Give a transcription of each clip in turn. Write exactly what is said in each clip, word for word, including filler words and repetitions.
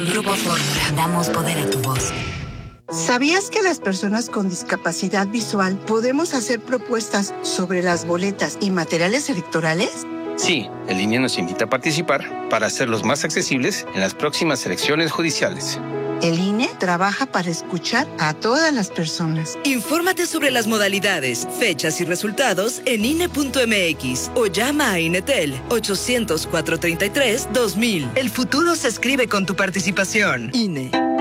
Grupo Fórmula, damos poder a tu voz. ¿Sabías que las personas con discapacidad visual podemos hacer propuestas sobre las boletas y materiales electorales? Sí, el I N E nos invita a participar para hacerlos más accesibles en las próximas elecciones judiciales. El I N E trabaja para escuchar a todas las personas. Infórmate sobre las modalidades, fechas y resultados en I N E punto M X o llama a INETEL ochocientos, cuatrocientos treinta y tres, dos mil. El futuro se escribe con tu participación. I N E.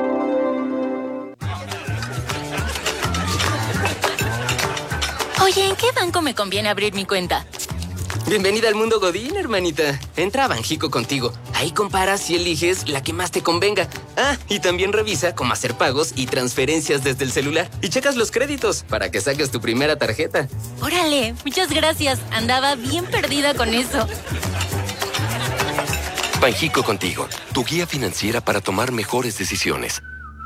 Oye, ¿en qué banco me conviene abrir mi cuenta? Bienvenida al mundo Godín, hermanita. Entra a Banjico contigo. Ahí comparas y eliges la que más te convenga. Ah, y también revisa cómo hacer pagos y transferencias desde el celular. Y checas los créditos para que saques tu primera tarjeta. Órale, muchas gracias. Andaba bien perdida con eso. Banjico contigo, tu guía financiera para tomar mejores decisiones.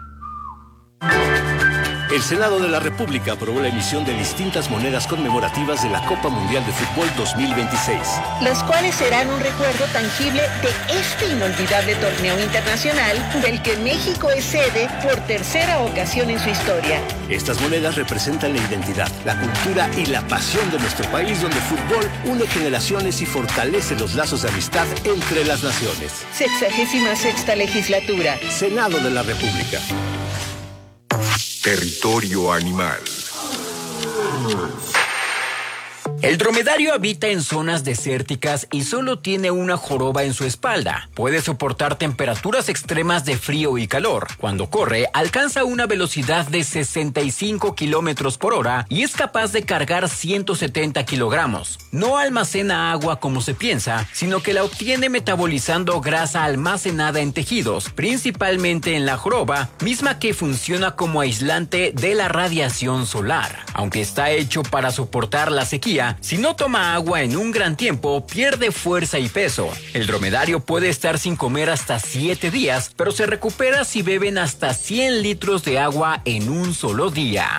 El Senado de la República aprobó la emisión de distintas monedas conmemorativas de la Copa Mundial de Fútbol dos mil veintiséis. Las cuales serán un recuerdo tangible de este inolvidable torneo internacional del que México es sede por tercera ocasión en su historia. Estas monedas representan la identidad, la cultura y la pasión de nuestro país, donde el fútbol une generaciones y fortalece los lazos de amistad entre las naciones. Sexagésima sexta legislatura. Senado de la República. Territorio animal. El dromedario habita en zonas desérticas y solo tiene una joroba en su espalda. Puede soportar temperaturas extremas de frío y calor. Cuando corre, alcanza una velocidad de sesenta y cinco kilómetros por hora y es capaz de cargar ciento setenta kilogramos. No almacena agua como se piensa, sino que la obtiene metabolizando grasa almacenada en tejidos, principalmente en la joroba, misma que funciona como aislante de la radiación solar. Aunque está hecho para soportar la sequía, si no toma agua en un gran tiempo, pierde fuerza y peso. El dromedario puede estar sin comer hasta siete días, pero se recupera si beben hasta cien litros de agua en un solo día.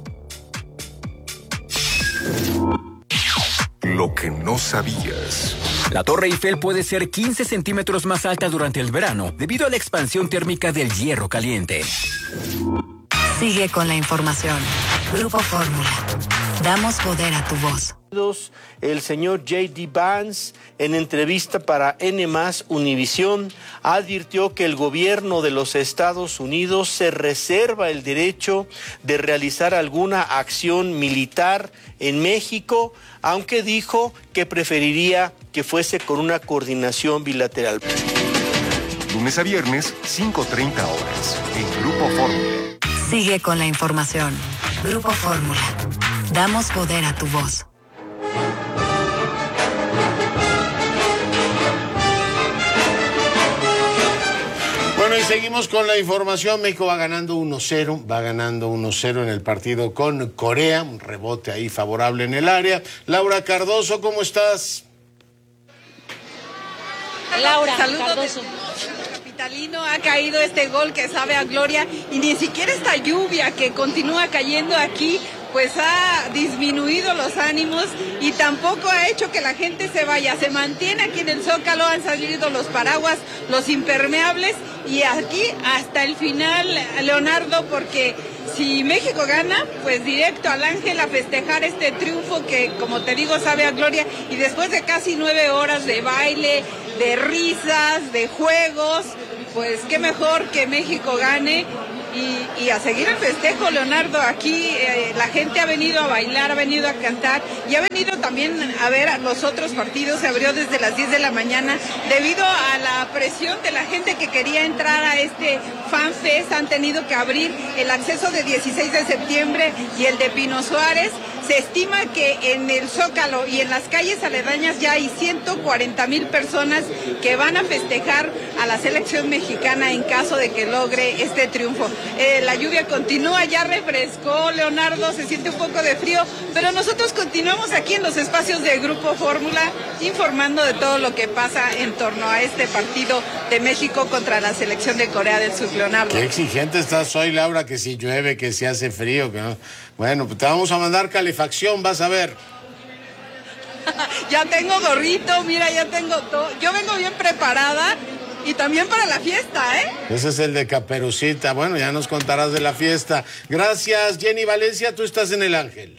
Lo que no sabías. La Torre Eiffel puede ser quince centímetros más alta durante el verano, debido a la expansión térmica del hierro caliente. Sigue con la información. Grupo Fórmula. Damos poder a tu voz. El señor J D Vance, en entrevista para N más Univisión, advirtió que el gobierno de los Estados Unidos se reserva el derecho de realizar alguna acción militar en México, aunque dijo que preferiría que fuese con una coordinación bilateral. Lunes a viernes, cinco treinta horas, en Grupo Fórmula. Sigue con la información. Grupo Fórmula. Damos poder a tu voz. Bueno, y seguimos con la información. México va ganando uno cero, va ganando uno cero en el partido con Corea, un rebote ahí favorable en el área. Laura Cardoso, ¿cómo estás? Laura Cardoso. Capitalino ha caído este gol que sabe a gloria y ni siquiera esta lluvia que continúa cayendo aquí pues ha disminuido los ánimos y tampoco ha hecho que la gente se vaya. Se mantiene aquí en el Zócalo, han salido los paraguas, los impermeables y aquí hasta el final, Leonardo, porque si México gana, pues directo al Ángel a festejar este triunfo que, como te digo, sabe a gloria. Y después de casi nueve horas de baile, de risas, de juegos, pues qué mejor que México gane. Y, y a seguir el festejo, Leonardo. Aquí eh, la gente ha venido a bailar, ha venido a cantar y ha venido también a ver a los otros partidos. Se abrió desde las diez de la mañana debido a la presión de la gente que quería entrar a este Fan Fest. Han tenido que abrir el acceso de dieciséis de septiembre y el de Pino Suárez. Se estima que en el Zócalo y en las calles aledañas ya hay ciento cuarenta mil personas que van a festejar a la selección mexicana en caso de que logre este triunfo. Eh, la lluvia continúa, ya refrescó, Leonardo, se siente un poco de frío, pero nosotros continuamos aquí en los espacios de Grupo Fórmula informando de todo lo que pasa en torno a este partido de México contra la selección de Corea del Sur, Leonardo. Qué exigente estás hoy, Laura, que si llueve, que si hace frío, que no. Bueno, pues te vamos a mandar calefacción, vas a ver. Ya tengo gorrito, mira, ya tengo todo. Yo vengo bien preparada y también para la fiesta, ¿eh? Ese es el de Caperucita. Bueno, ya nos contarás de la fiesta. Gracias, Jenny Valencia, tú estás en El Ángel.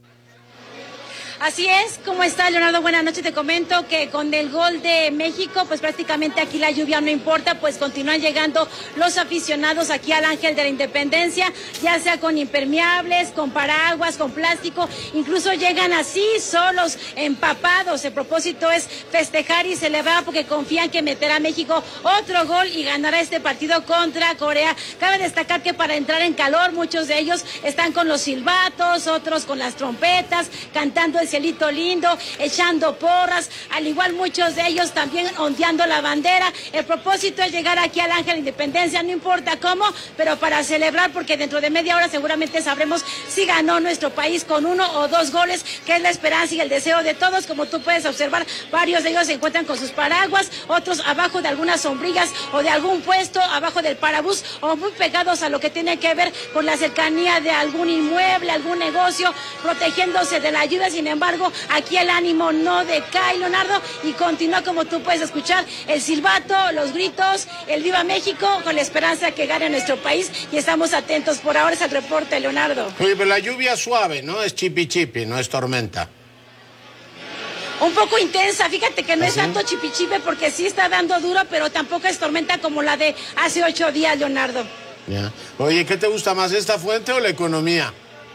Así es, ¿cómo está, Leonardo? Buenas noches, te comento que con el gol de México, pues prácticamente aquí la lluvia no importa, pues continúan llegando los aficionados aquí al Ángel de la Independencia, ya sea con impermeables, con paraguas, con plástico, incluso llegan así, solos, empapados. El propósito es festejar y celebrar porque confían que meterá México otro gol y ganará este partido contra Corea. Cabe destacar que para entrar en calor, muchos de ellos están con los silbatos, otros con las trompetas, cantando el cielito lindo, echando porras, al igual muchos de ellos también ondeando la bandera. El propósito es llegar aquí al Ángel de Independencia, no importa cómo, pero para celebrar, porque dentro de media hora seguramente sabremos si ganó nuestro país con uno o dos goles, que es la esperanza y el deseo de todos. Como tú puedes observar, varios de ellos se encuentran con sus paraguas, otros abajo de algunas sombrillas o de algún puesto, abajo del parabús, o muy pegados a lo que tiene que ver con la cercanía de algún inmueble, algún negocio, protegiéndose de la lluvia. Sin embargo, aquí el ánimo no decae, Leonardo, y continúa, como tú puedes escuchar, el silbato, los gritos, el Viva México, con la esperanza que gane nuestro país, y estamos atentos. Por ahora es el reporte, Leonardo. Oye, pero la lluvia suave, ¿no? Es chipi chipi, no es tormenta. Un poco intensa, fíjate que no ¿Ah, es sí? tanto chipichipe porque sí está dando duro, pero tampoco es tormenta como la de hace ocho días, Leonardo. Ya. Oye, ¿qué te gusta más, esta fuente o la economía?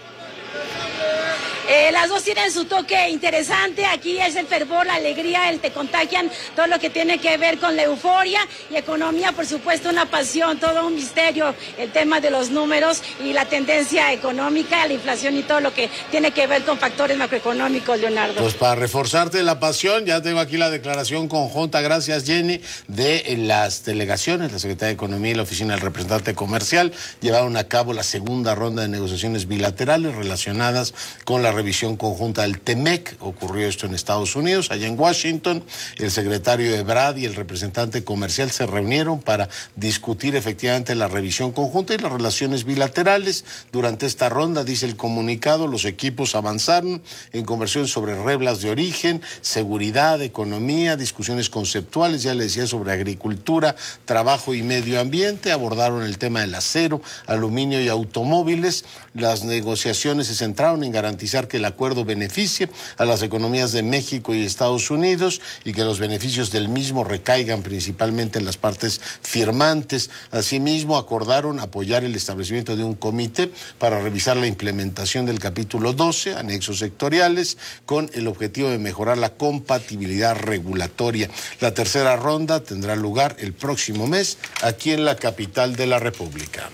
Eh, las dos tienen su toque interesante. Aquí es el fervor, la alegría, el te contagian todo lo que tiene que ver con la euforia, y economía, por supuesto, una pasión, todo un misterio, el tema de los números y la tendencia económica, la inflación y todo lo que tiene que ver con factores macroeconómicos, Leonardo. Pues para reforzarte la pasión, ya tengo aquí la declaración conjunta, gracias Jenny, de las delegaciones, la Secretaría de Economía y la Oficina del Representante Comercial llevaron a cabo la segunda ronda de negociaciones bilaterales relacionadas con la revisión conjunta del TEMEC. Ocurrió esto en Estados Unidos, allá en Washington. El secretario Ebrard y el representante comercial se reunieron para discutir efectivamente la revisión conjunta y las relaciones bilaterales. Durante esta ronda, dice el comunicado, los equipos avanzaron en conversaciones sobre reglas de origen, seguridad, economía, discusiones conceptuales, ya le decía, sobre agricultura, trabajo y medio ambiente. Abordaron el tema del acero, aluminio y automóviles. Las negociaciones se centraron en garantizar que el acuerdo beneficie a las economías de México y Estados Unidos y que los beneficios del mismo recaigan principalmente en las partes firmantes. Asimismo, acordaron apoyar el establecimiento de un comité para revisar la implementación del capítulo doce, anexos sectoriales, con el objetivo de mejorar la compatibilidad regulatoria. La tercera ronda tendrá lugar el próximo mes aquí en la capital de la República.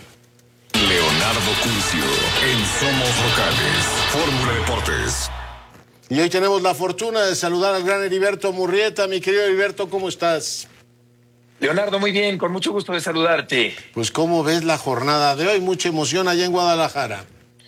Leonardo Curcio, en Somos Locales, Fórmula Deportes. Y hoy tenemos la fortuna de saludar al gran Heriberto Murrieta. Mi querido Heriberto, ¿cómo estás? Leonardo, muy bien, con mucho gusto de saludarte. Pues, ¿cómo ves la jornada de hoy? Mucha emoción allá en Guadalajara.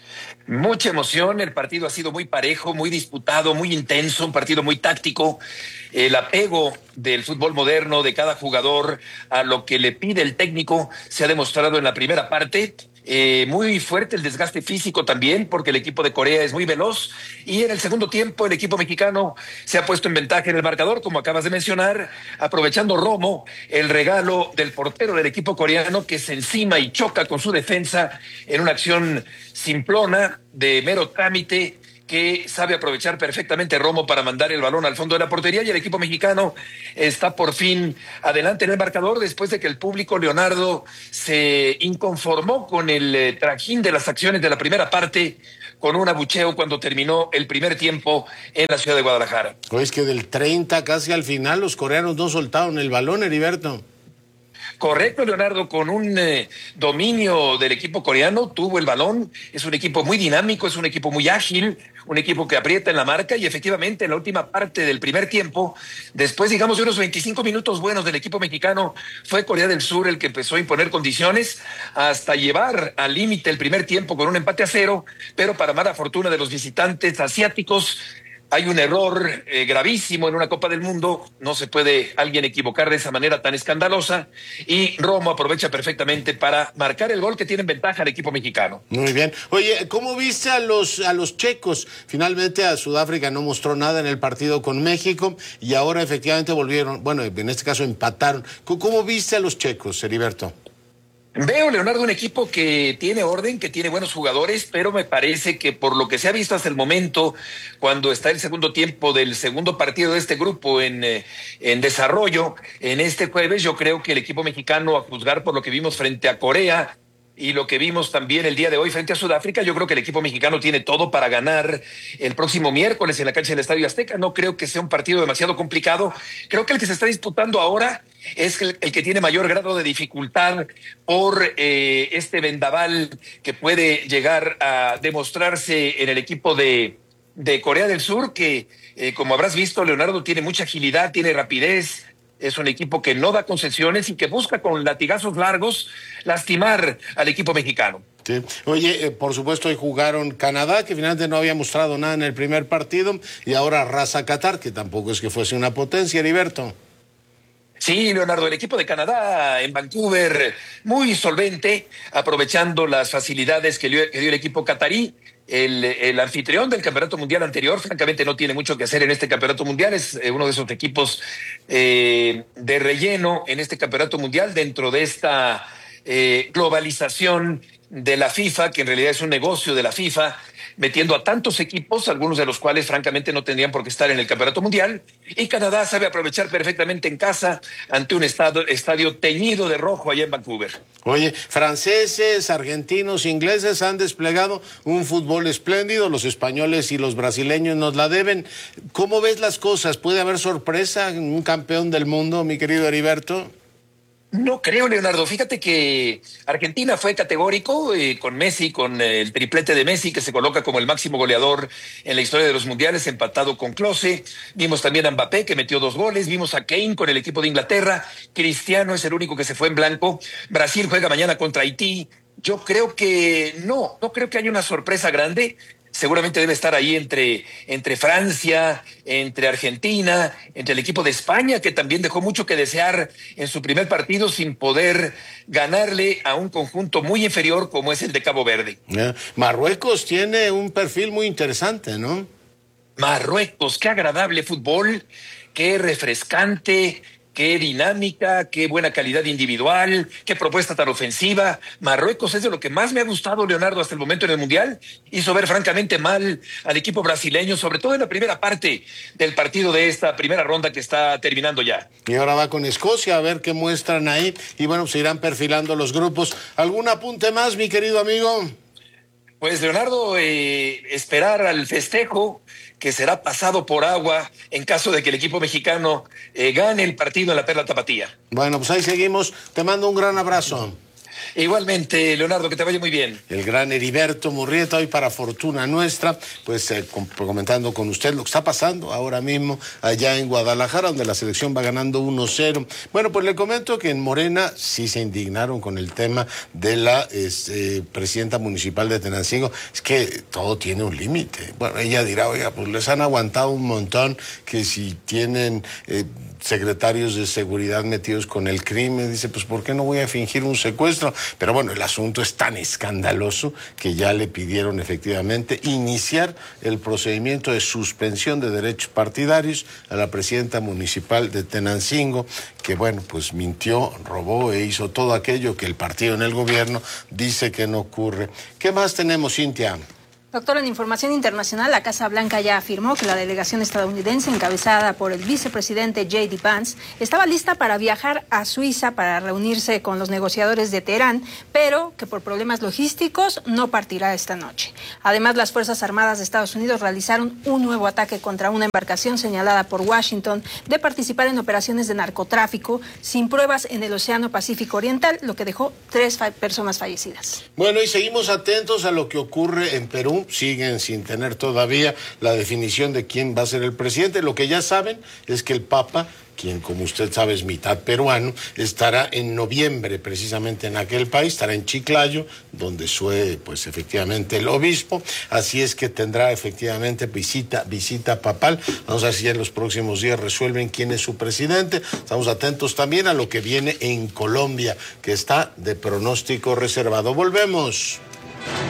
Mucha emoción, el partido ha sido muy parejo, muy disputado, muy intenso, un partido muy táctico. El apego del fútbol moderno de cada jugador a lo que le pide el técnico se ha demostrado en la primera parte. Eh, muy fuerte el desgaste físico también, porque el equipo de Corea es muy veloz, y en el segundo tiempo el equipo mexicano se ha puesto en ventaja en el marcador, como acabas de mencionar, aprovechando Romo el regalo del portero del equipo coreano, que se encima y choca con su defensa en una acción simplona de mero trámite, que sabe aprovechar perfectamente Romo para mandar el balón al fondo de la portería, y el equipo mexicano está por fin adelante en el marcador después de que el público, Leonardo, se inconformó con el eh, trajín de las acciones de la primera parte, con un abucheo cuando terminó el primer tiempo en la ciudad de Guadalajara. Pues que del treinta casi al final los coreanos no soltaron el balón, Heriberto. Correcto, Leonardo, con un eh, dominio del equipo coreano, tuvo el balón, es un equipo muy dinámico, es un equipo muy ágil, un equipo que aprieta en la marca, y efectivamente en la última parte del primer tiempo, después digamos de unos veinticinco minutos buenos del equipo mexicano, fue Corea del Sur el que empezó a imponer condiciones hasta llevar al límite el primer tiempo con un empate a cero, pero para mala fortuna de los visitantes asiáticos, hay un error eh, gravísimo en una Copa del Mundo, no se puede alguien equivocar de esa manera tan escandalosa, y Romo aprovecha perfectamente para marcar el gol que tiene en ventaja al equipo mexicano. Muy bien. Oye, ¿cómo viste a los, a los checos? Finalmente a Sudáfrica no mostró nada en el partido con México y ahora efectivamente volvieron, bueno, en este caso empataron. ¿Cómo viste a los checos, Heriberto? Veo, Leonardo, un equipo que tiene orden, que tiene buenos jugadores, pero me parece que por lo que se ha visto hasta el momento, cuando está el segundo tiempo del segundo partido de este grupo en, eh, en desarrollo, en este jueves, yo creo que el equipo mexicano, a juzgar por lo que vimos frente a Corea y lo que vimos también el día de hoy frente a Sudáfrica, yo creo que el equipo mexicano tiene todo para ganar el próximo miércoles en la cancha del Estadio Azteca. No creo que sea un partido demasiado complicado. Creo que el que se está disputando ahora es el, el que tiene mayor grado de dificultad por eh, este vendaval que puede llegar a demostrarse en el equipo de, de Corea del Sur, que eh, como habrás visto, Leonardo, tiene mucha agilidad, tiene rapidez. Es un equipo que no da concesiones y que busca con latigazos largos lastimar al equipo mexicano. Sí. Oye, eh, por supuesto, hoy jugaron Canadá, que finalmente no había mostrado nada en el primer partido, y ahora arrasa Qatar, que tampoco es que fuese una potencia, Heriberto. Sí, Leonardo, el equipo de Canadá en Vancouver, muy solvente, aprovechando las facilidades que dio, que dio el equipo catarí. El, el anfitrión del campeonato mundial anterior, francamente, no tiene mucho que hacer en este campeonato mundial. Es eh, uno de esos equipos eh, de relleno en este campeonato mundial, dentro de esta eh, globalización de la FIFA, que en realidad es un negocio de la FIFA, metiendo a tantos equipos, algunos de los cuales francamente no tendrían por qué estar en el campeonato mundial, y Canadá sabe aprovechar perfectamente en casa ante un estadio, estadio teñido de rojo allá en Vancouver. Oye, franceses, argentinos, ingleses han desplegado un fútbol espléndido, los españoles y los brasileños nos la deben. ¿Cómo ves las cosas? ¿Puede haber sorpresa en un campeón del mundo, mi querido Heriberto? No creo, Leonardo. Fíjate que Argentina fue categórico eh, con Messi, con eh, el triplete de Messi, que se coloca como el máximo goleador en la historia de los mundiales, empatado con Klose. Vimos también a Mbappé, que metió dos goles. Vimos a Kane con el equipo de Inglaterra. Cristiano es el único que se fue en blanco. Brasil juega mañana contra Haití. Yo creo que no, no creo que haya una sorpresa grande. Seguramente debe estar ahí entre, entre Francia, entre Argentina, entre el equipo de España, que también dejó mucho que desear en su primer partido sin poder ganarle a un conjunto muy inferior como es el de Cabo Verde. Yeah. Marruecos tiene un perfil muy interesante, ¿no? Marruecos, qué agradable fútbol, qué refrescante, qué dinámica, qué buena calidad individual, qué propuesta tan ofensiva. Marruecos es de lo que más me ha gustado, Leonardo, hasta el momento en el Mundial. Hizo ver francamente mal al equipo brasileño, sobre todo en la primera parte del partido de esta primera ronda que está terminando ya. Y ahora va con Escocia a ver qué muestran ahí. Y bueno, se irán perfilando los grupos. ¿Algún apunte más, mi querido amigo? Pues, Leonardo, eh, esperar al festejo que será pasado por agua en caso de que el equipo mexicano eh, gane el partido en la Perla Tapatía. Bueno, pues ahí seguimos. Te mando un gran abrazo. Igualmente, Leonardo, que te vaya muy bien. El gran Heriberto Murrieta, hoy para fortuna nuestra, pues eh, com comentando con usted lo que está pasando ahora mismo allá en Guadalajara, donde la selección va ganando uno cero. Bueno, pues le comento que en Morena sí se indignaron con el tema de la este, presidenta municipal de Tenancingo. Es que todo tiene un límite. Bueno, ella dirá, oiga, pues les han aguantado un montón, que si tienen eh, secretarios de seguridad metidos con el crimen, dice, pues ¿por qué no voy a fingir un secuestro? Pero bueno, el asunto es tan escandaloso que ya le pidieron efectivamente iniciar el procedimiento de suspensión de derechos partidarios a la presidenta municipal de Tenancingo, que bueno, pues mintió, robó e hizo todo aquello que el partido en el gobierno dice que no ocurre. ¿Qué más tenemos, Cintia? Doctor, en información internacional, la Casa Blanca ya afirmó que la delegación estadounidense encabezada por el vicepresidente J D Vance estaba lista para viajar a Suiza para reunirse con los negociadores de Teherán, pero que por problemas logísticos no partirá esta noche. Además, las Fuerzas Armadas de Estados Unidos realizaron un nuevo ataque contra una embarcación señalada por Washington de participar en operaciones de narcotráfico sin pruebas en el Océano Pacífico Oriental, lo que dejó tres fa- personas fallecidas. Bueno, y seguimos atentos a lo que ocurre en Perú. Perú siguen sin tener todavía la definición de quién va a ser el presidente. Lo que ya saben es que el Papa, quien como usted sabe es mitad peruano, estará en noviembre precisamente en aquel país, estará en Chiclayo, donde fue pues efectivamente el obispo, así es que tendrá efectivamente visita, visita papal. Vamos a ver si ya en los próximos días resuelven quién es su presidente. Estamos atentos también a lo que viene en Colombia, que está de pronóstico reservado. Volvemos.